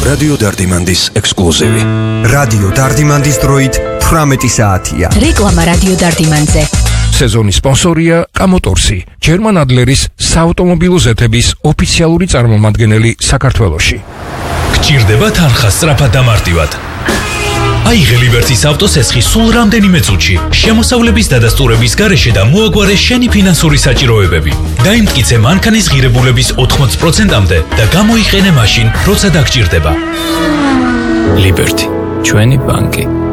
რადიო დარდიმანდის ექსკლუზივი. რადიო დარდიმანდის დროით 18 საათია. რეკლამა რადიო დარდიმანზე. სეზონის სპონსორია კამოტორსი, ჯერმან ადლერის საავტომობილო ზეთების ოფიციალური წარმომადგენელი საქართველოში. გჭირდება თანხა სწრაფად და მარტივად. აიღე ლიბერტის ავტოსესხი სულ რამდენიმე წუთში, შემოსავლების დადასტურების გარეშე და მოაგვარე შენი ფინანსური საჭიროებები. დაიმტკიცე მანქანის ღირებულების 80%-მდე და გამოიყენე მაშინ, როცა დაგჭირდება. ლიბერტი, ჩვენი ბანკი.